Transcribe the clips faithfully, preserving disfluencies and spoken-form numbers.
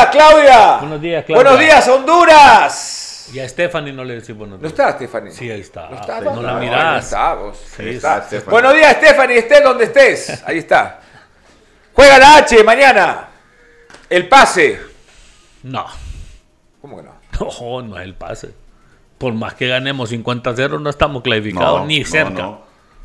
días, Claudia. Buenos días, Claudia. Buenos días, Honduras. Y a Stephanie no le decimos buenos ¿No días. está Stephanie? Sí, ahí está. ¿No está? No, no la No, mirás. no está, vos. Sí, Ahí está. está, Buenos días, Stephanie, estés donde estés. Ahí está. Juega la H mañana. El pase. No. ¿Cómo que no? No, no es el pase. Por más que ganemos cincuenta a cero, no estamos clasificados No, ni no, cerca. no.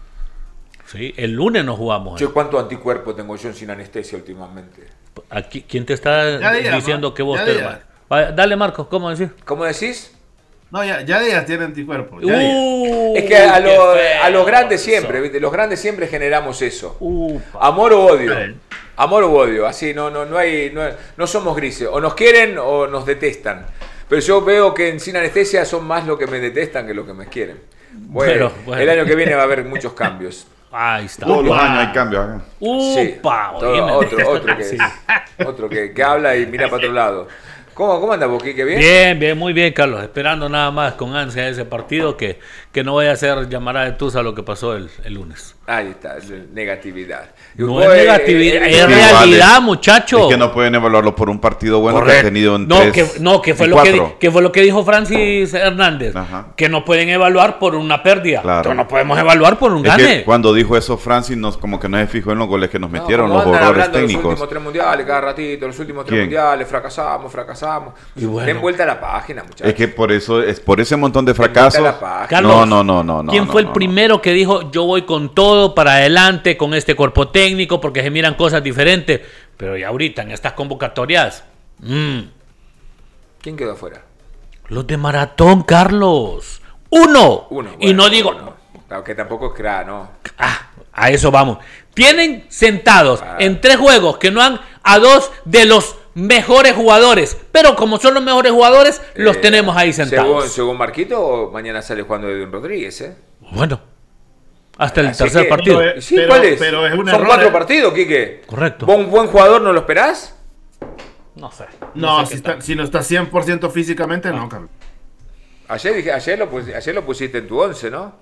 Sí, el lunes nos jugamos. Che, ¿cuánto anticuerpo tengo yo sin anestesia últimamente? Aquí, ¿quién te está Ya diga, diciendo ma- que vos ya te... diga. Va, dale, Marcos, ¿cómo decir? ¿Cómo decís? No, ya, ya Díaz tiene anticuerpos. Ya Díaz. Uh, Es que a, qué lo- feo a los grandes siempre, eso. ¿viste? Los grandes siempre generamos eso. Upa. Amor o odio. Vale. Amor o odio. Así, no, no, no hay, no, no somos grises. O nos quieren o nos detestan. Pero yo veo que en Sin Anestesia son más los que me detestan que los que me quieren. Bueno, Pero, bueno. el año que viene va a haber muchos cambios. Ahí está. Todos los Upa. años hay cambios acá. Sí, Upa, todo- oíme. otro, otro, que, Sí. otro que, que habla y mira para otro lado. ¿Cómo, cómo anda Boquique? ¿Bien? Bien, bien, muy bien, Carlos. Esperando nada más con ansia ese partido, que, que no vaya a ser llamada de tusa lo que pasó el, el lunes. Ahí está, negatividad. No Vos, es eh, negatividad, eh, es Sí, realidad, vale. muchacho. Es que no pueden evaluarlo por un partido bueno que Correcto. ha tenido en no, tres que, no, que fue y lo que, cuatro. di- que fue lo que dijo Francis Hernández. Ajá. Que no pueden evaluar por una pérdida. Claro. Entonces no podemos evaluar por un Es gane. que cuando dijo eso Francis, nos, como que no se fijó en los goles que nos No, metieron, como los andan horrores hablando de Los técnicos. últimos tres mundiales, cada ratito, los últimos tres ¿Quién? mundiales, fracasamos, fracasamos. Y bueno. Den vuelta a la página, muchachos. Es que por eso, es por ese montón de vuelta fracasos. a la página. Carlos, no, no, no, no, no. ¿quién no, fue el no, no. primero que dijo yo voy con todo para adelante con este cuerpo técnico porque se miran cosas diferentes? Pero ya ahorita en estas convocatorias, mm, ¿Quién quedó afuera? los de maratón, Carlos. Uno. Uno. y bueno, no digo, uno. Claro, que tampoco es crack, ¿no? ah, a eso vamos. Tienen sentados Ah. en tres juegos que no han a dos de los mejores jugadores. Pero como son los mejores jugadores, los Eh, tenemos ahí Según, sentados. según Marquito, mañana sale jugando Edwin Rodríguez, ¿eh? Bueno, hasta el Así tercer que- partido. Pero, eh, ¿Sí? Pero- ¿Cuál es? pero es un Son error, cuatro ¿eh? partidos, Quique. Correcto. ¿Vos un buen jugador no lo esperás? No sé. No, sé si, qué está- tal. si no está cien por ciento físicamente, no, Carlos. Ayer, dije, ayer, lo, pus- ayer lo pusiste en tu once, ¿no?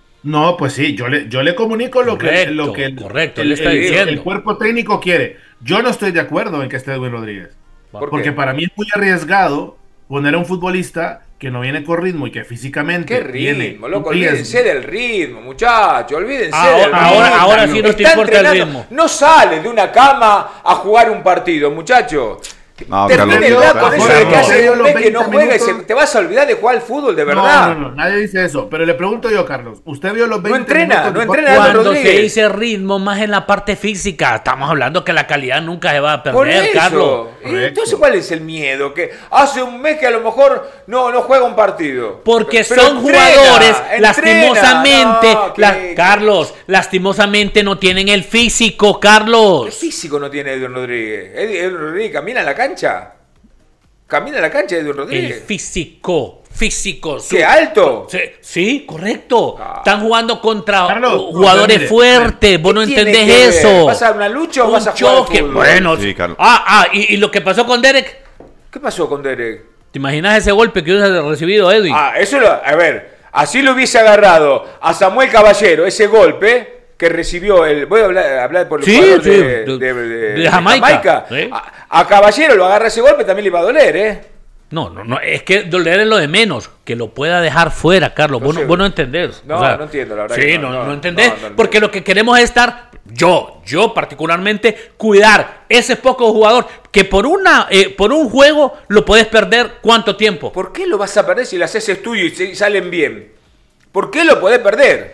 No, pues sí, yo le, yo le comunico lo que, Correcto, lo que el, correcto, el, le está el- diciendo. el cuerpo técnico quiere. Yo no estoy de acuerdo en que esté Edwin Rodríguez. ¿Por Porque qué? para mí es muy arriesgado poner a un futbolista que no viene con ritmo y que físicamente ¿Qué viene ritmo, loco? un riesgo. Olvídense del ritmo, muchachos. Olvídense Ahora- del ritmo. ahora- ahora sí no te Está importa el entrenando. ritmo. No sale de una cama a jugar un partido, muchacho. No, Termine Carlos, ya no, con eso Carlos, de que no. hace un Los mes que no veinte juega y se- minutos. te vas a olvidar de jugar al fútbol de No, verdad. no, no, nadie dice eso. Pero le pregunto yo, Carlos, ¿usted vio los veinte entrena, minutos no de- entrena. Cuando Rodríguez. se dice ritmo, más en la parte física, estamos hablando que la calidad nunca se va a Por perder, eso. Carlos. ¿Y Correcto. entonces, ¿cuál es el miedo? Que hace un mes que a lo mejor no, no juega un partido. Porque Pero son entrena, jugadores, entrena. lastimosamente, No, que- la- Carlos, lastimosamente no tienen el físico, ¿Qué Carlos. físico no tiene Edwin Rodríguez? Ed- Edwin Rodríguez camina en la cancha. Camina en la cancha Edwin El Rodríguez. físico, físico. su- ¿Qué alto? Sí, sí, correcto. Ah. Están jugando contra Carlos, uh, jugadores mire, fuertes. Vos no ¿Qué tiene entendés que ver? eso. ¿Vas a una lucha o Un vas a jugar al choque. fútbol? Bueno, Sí, Carlos. ah, ah, y, y lo que pasó con Derek. ¿Qué pasó con Derek? ¿Te imaginas ese golpe que hubiese recibido Edwin? Ah, eso lo. A ver, así lo hubiese agarrado a Samuel Caballero, ese golpe que recibió el. Voy a hablar, hablar por el Sí, jugador sí, de, de- de- de- de Jamaica. Sí. A, a Caballero lo agarra ese golpe, también le iba a doler, ¿eh? No, no, no, es que doler es lo de menos, que lo pueda dejar fuera, Carlos. No vos, no, sé. vos no entendés. No, no entiendo, la verdad Sí, que no, no, no, no, entendés. no, no, porque lo que queremos es estar, yo, yo particularmente, cuidar ese poco jugador que por una, eh, por un juego lo podés perder ¿cuánto tiempo? ¿Por qué lo vas a perder si le haces estudio y se- y salen bien? ¿Por qué lo podés perder?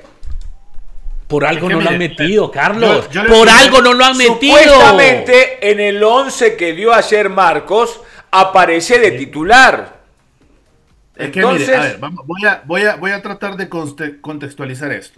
Por algo Es que no lo han mire, metido, Carlos. yo- yo le por expliqué- algo no lo han metido. Supuestamente en el once que dio ayer Marcos aparece de titular. Es que Entonces, mire, a ver, vamos, voy, a, voy, a, voy a tratar de conste- contextualizar esto.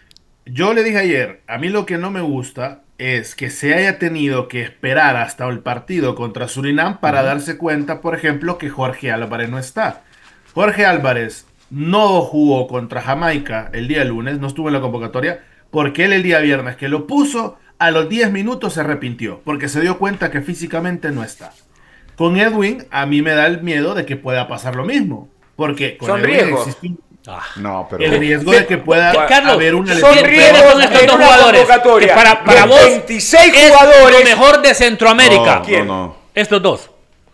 Yo le dije ayer, a mí lo que no me gusta es que se haya tenido que esperar hasta el partido contra Surinam para darse cuenta, por ejemplo, que Jorge Álvarez no está. Jorge Álvarez no jugó contra Jamaica el día lunes, no estuvo en la convocatoria, porque él el día viernes que lo puso, a los diez minutos se arrepintió, porque se dio cuenta que físicamente no está. Con Edwin, a mí me da el miedo de que pueda pasar lo mismo. Porque con Son Edwin riesgos. existe Ah. No, pero. el riesgo de que pueda Que- Carlos, haber una son lesión. riesgos Pero con estos en dos una jugadores, convocatoria que para, para de vos veintiséis es jugadores. lo mejor de Centroamérica. No, ¿Quién? no, no. Estos dos.